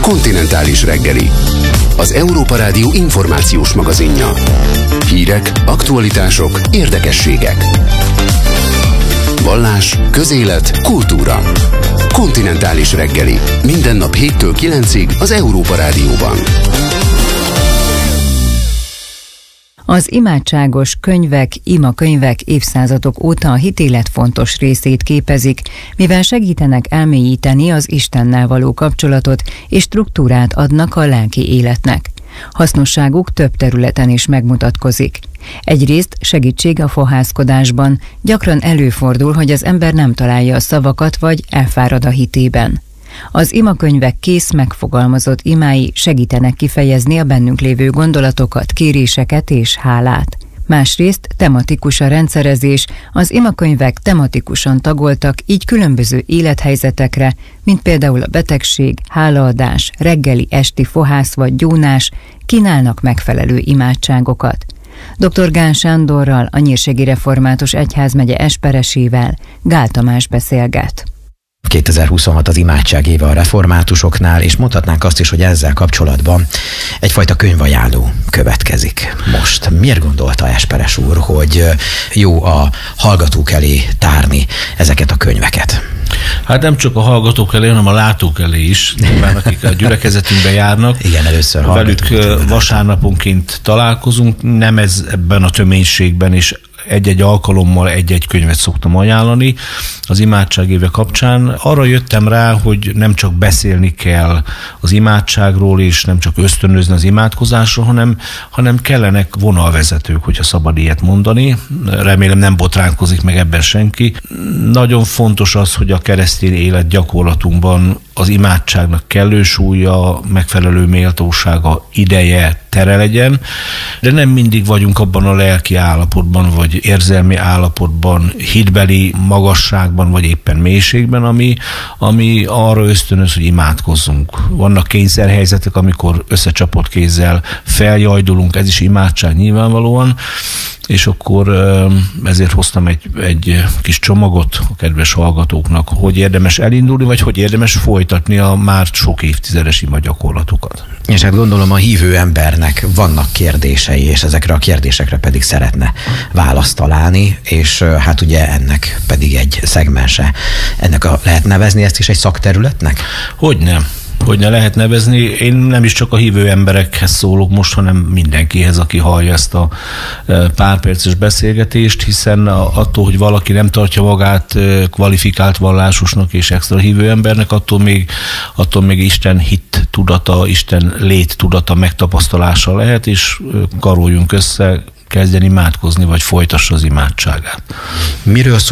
Kontinentális reggeli. Az Európa Rádió információs magazinja. Hírek, aktualitások, érdekességek. Vallás, közélet, kultúra. Kontinentális reggeli. Minden nap 7-től 9-ig az Európa Rádióban. Az imádságos könyvek, imakönyvek évszázadok óta a hitélet fontos részét képezik, mivel segítenek elmélyíteni az Istennel való kapcsolatot és struktúrát adnak a lelki életnek. Hasznosságuk több területen is megmutatkozik. Egyrészt segítség a fohászkodásban, gyakran előfordul, hogy az ember nem találja a szavakat vagy elfárad a hitében. Az imakönyvek kész megfogalmazott imái segítenek kifejezni a bennünk lévő gondolatokat, kéréseket és hálát. Másrészt tematikus a rendszerezés, az imakönyvek tematikusan tagoltak, így különböző élethelyzetekre, mint például a betegség, hálaadás, reggeli, esti fohász vagy gyónás, kínálnak megfelelő imádságokat. Dr. Gán Sándorral, a Nyírségi Református Egyházmegye esperesével Gál Tamás beszélget. 2026 az imádság éve a reformátusoknál, és mondhatnánk azt is, hogy ezzel kapcsolatban egyfajta könyvajánló következik most. Miért gondolta Esperes úr, hogy jó a hallgatók elé tárni ezeket a könyveket? Hát nem csak a hallgatók elé, hanem a látók elé is, nyilván akik a gyülekezetünkben járnak. Igen, először velük vasárnaponként találkozunk, nem ez ebben a töménységben, és egy-egy alkalommal egy-egy könyvet szoktam ajánlani az imádság éve kapcsán. Arra jöttem rá, hogy nem csak beszélni kell az imádságról, és nem csak ösztönözni az imádkozásról, hanem kellenek vonalvezetők, hogyha szabad ilyet mondani. Remélem nem botránkozik meg ebben senki. Nagyon fontos az, hogy a keresztény élet gyakorlatunkban az imádságnak kellő súlya, megfelelő méltósága, ideje, tere legyen, de nem mindig vagyunk abban a lelki állapotban, vagy érzelmi állapotban, hitbeli magasságban, vagy éppen mélységben, ami arra ösztönöz, hogy imádkozzunk. Vannak kényszerhelyzetek, amikor összecsapott kézzel feljajdulunk, ez is imádság nyilvánvalóan, és akkor ezért hoztam egy kis csomagot a kedves hallgatóknak, hogy érdemes elindulni, vagy hogy érdemes folytatni a már sok évtizedes ima gyakorlatokat. És hát gondolom a hívő embernek vannak kérdései, és ezekre a kérdésekre pedig szeretne választ találni, és hát ugye ennek pedig egy szegmense. Lehet nevezni ezt is egy szakterületnek? Hogyne lehet nevezni. Én nem is csak a hívő emberekhez szólok most, hanem mindenkihez, aki hallja ezt a pár perces beszélgetést, hiszen attól, hogy valaki nem tartja magát kvalifikált vallásosnak és extra hívő embernek, attól még Isten hit tudata, Isten lét tudata megtapasztalása lehet, és karoljunk össze, kezdjen imádkozni, vagy folytassa az imádságát. Miről